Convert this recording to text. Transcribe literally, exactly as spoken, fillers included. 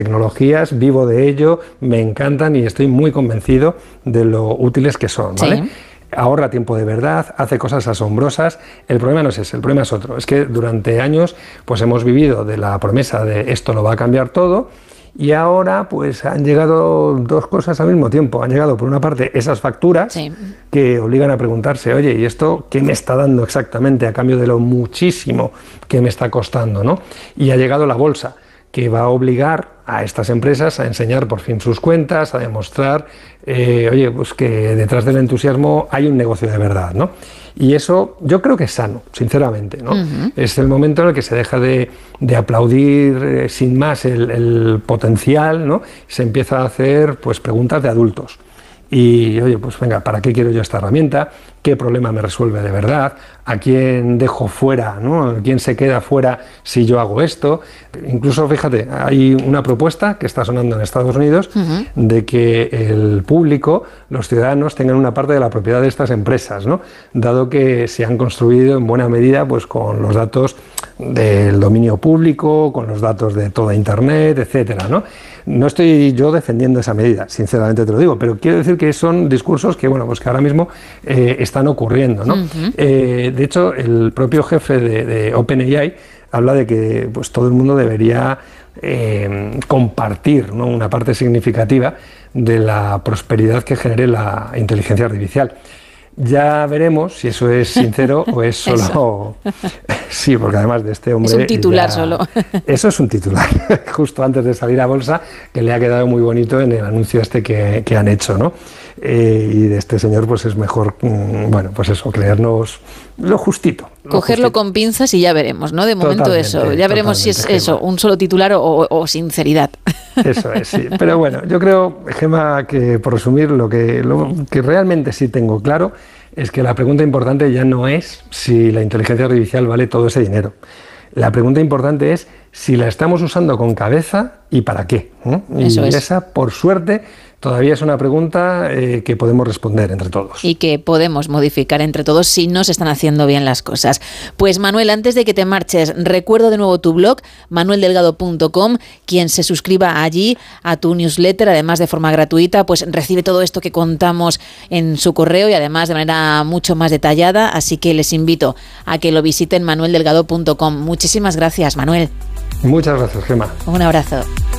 tecnologías, vivo de ello, me encantan y estoy muy convencido de lo útiles que son, ¿vale? Sí. Ahorra tiempo de verdad, hace cosas asombrosas. El problema no es ese, el problema es otro. Es que durante años pues hemos vivido de la promesa de esto lo va a cambiar todo y ahora pues han llegado dos cosas al mismo tiempo. Han llegado por una parte esas facturas sí. que obligan a preguntarse, oye, ¿y esto qué me está dando exactamente a cambio de lo muchísimo que me está costando, ¿no? Y ha llegado la bolsa, que va a obligar a estas empresas a enseñar por fin sus cuentas, a demostrar, eh, oye, pues que detrás del entusiasmo hay un negocio de verdad, ¿no? Y eso yo creo que es sano, sinceramente, ¿no? Uh-huh. Es el momento en el que se deja de, de aplaudir eh, sin más el, el potencial, ¿no? Se empieza a hacer pues preguntas de adultos. Y, oye, pues venga, ¿para qué quiero yo esta herramienta? ¿Qué problema me resuelve de verdad? ¿A quién dejo fuera, ¿no? ¿Quién se queda fuera si yo hago esto? Incluso, fíjate, hay una propuesta que está sonando en Estados Unidos uh-huh. de que el público, los ciudadanos, tengan una parte de la propiedad de estas empresas, ¿no? Dado que se han construido en buena medida pues, con los datos del dominio público, con los datos de toda Internet, etcétera, ¿no? No estoy yo defendiendo esa medida, sinceramente te lo digo, pero quiero decir que son discursos que, bueno, pues que ahora mismo eh, están ocurriendo, ¿no? Uh-huh. Eh, de hecho, el propio jefe de, de OpenAI habla de que pues, todo el mundo debería eh, compartir, ¿no? una parte significativa de la prosperidad que genere la inteligencia artificial. Ya veremos si eso es sincero o es solo... Sí, porque además de este hombre... Es un titular ya... solo. Eso es un titular, justo antes de salir a bolsa, que le ha quedado muy bonito en el anuncio este que, que han hecho, ¿no? Eh, y de este señor pues es mejor, mmm, bueno, pues eso, creernos lo justito. Lo Cogerlo justito. Con pinzas y ya veremos, ¿no? De momento totalmente, eso, ya veremos si es Gema. Eso, un solo titular o, o, o sinceridad. Eso es, sí. Pero bueno, yo creo, Gema, que por resumir, lo que, lo que realmente sí tengo claro es que la pregunta importante ya no es si la inteligencia artificial vale todo ese dinero. La pregunta importante es si la estamos usando con cabeza y para qué. ¿eh? Y Eso es. Esa, por suerte, todavía es una pregunta eh, que podemos responder entre todos. Y que podemos modificar entre todos si no se están haciendo bien las cosas. Pues Manuel, antes de que te marches, recuerdo de nuevo tu blog, manuel delgado punto com. Quien se suscriba allí a tu newsletter, además de forma gratuita, pues recibe todo esto que contamos en su correo y además de manera mucho más detallada. Así que les invito a que lo visiten, manuel delgado punto com. Muchísimas gracias, Manuel. Muchas gracias, Gema. Un abrazo.